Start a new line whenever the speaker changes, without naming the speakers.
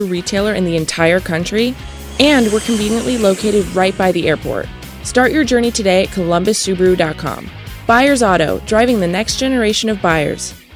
retailer in the entire country, and we're conveniently located right by the airport. Start your journey today at columbussubaru.com. Buyers Auto, driving the next generation of buyers.